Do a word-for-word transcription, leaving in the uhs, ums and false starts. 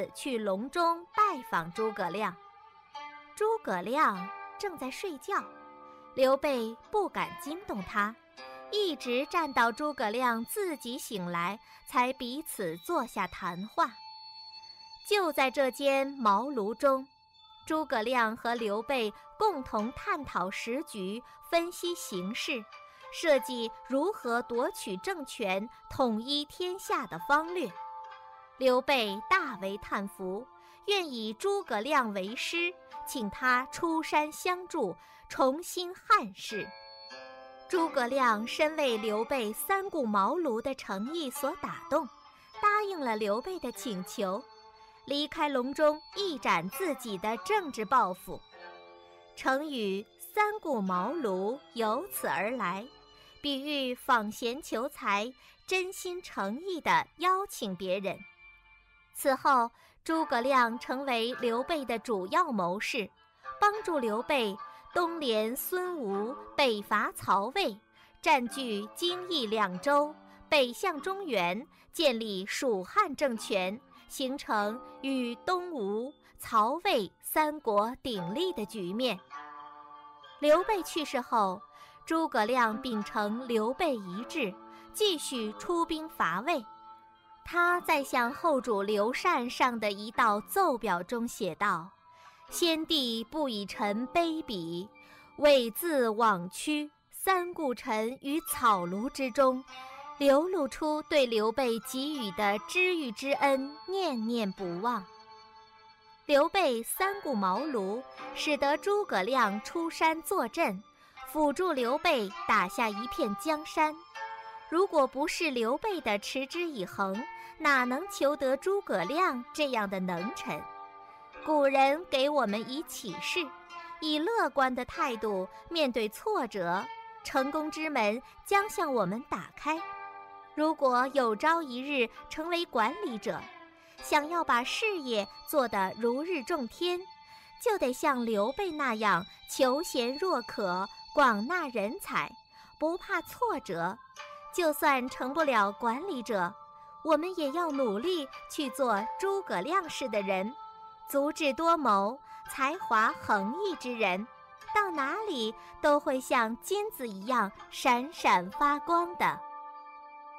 去隆中拜访诸葛亮。诸葛亮正在睡觉，刘备不敢惊动他，一直站到诸葛亮自己醒来，才彼此坐下谈话。就在这间茅庐中，诸葛亮和刘备共同探讨时局，分析形势，设计如何夺取政权、统一天下的方略。刘备大为叹服，愿以诸葛亮为师，请他出山相助，重新汉室。诸葛亮深为刘备三顾茅庐的诚意所打动，答应了刘备的请求，离开隆中，一展自己的政治抱负。成语三顾茅庐由此而来，比喻访贤求才，真心诚意地邀请别人。此后，诸葛亮成为刘备的主要谋士，帮助刘备东连孙吴，北伐曹魏，占据荆益两州，北向中原，建立蜀汉政权，形成与东吴、曹魏三国鼎立的局面。刘备去世后，诸葛亮秉承刘备遗志，继续出兵伐魏。他在向后主刘禅上的一道奏表中写道：先帝不以臣卑鄙，猥自枉屈，三顾臣于草庐之中，流露出对刘备给予的知遇之恩，念念不忘。刘备三顾茅庐，使得诸葛亮出山坐镇，辅助刘备打下一片江山。如果不是刘备的持之以恒，哪能求得诸葛亮这样的能臣？古人给我们以启示，以乐观的态度面对挫折，成功之门将向我们打开。如果有朝一日成为管理者，想要把事业做得如日中天，就得像刘备那样求贤若渴，广纳人才，不怕挫折。就算成不了管理者，我们也要努力去做诸葛亮式的人，足智多谋、才华横溢之人，到哪里都会像金子一样闪闪发光的。